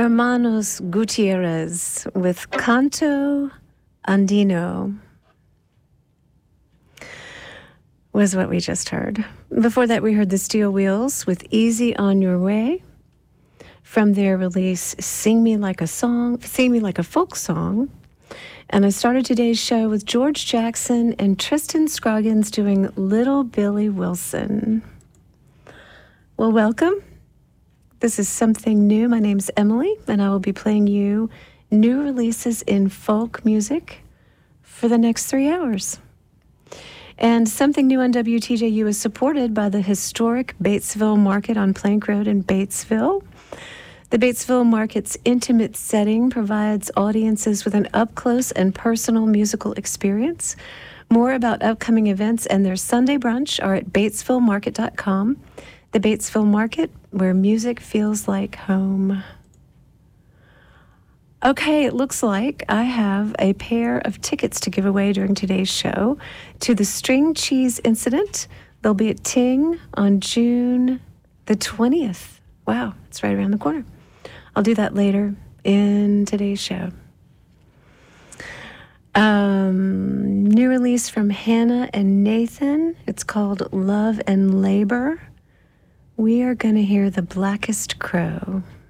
Hermanos Gutierrez with Canto Andino was what we just heard. Before that, we heard the Steel Wheels with Easy on Your Way from their release Sing Me Like a Folk Song. And I started today's show with George Jackson and Tristan Scroggins doing Little Billy Wilson. Well, welcome. This is Something New. My name's Emily, and I will be playing you new releases in folk music for the next 3 hours. And Something New on WTJU is supported by the historic Batesville Market on Plank Road in Batesville. The Batesville Market's intimate setting provides audiences with an up-close and personal musical experience. More about upcoming events and their Sunday brunch are at batesvillemarket.com. The Batesville Market, where music feels like home. Okay, it looks like I have a pair of tickets to give away during today's show to the String Cheese Incident. They'll be at Ting on June the 20th. Wow, it's right around the corner. I'll do that later in today's show. New release from Hannah and Nathan. It's called Love and Labor. We are going to hear The Blackest Crow.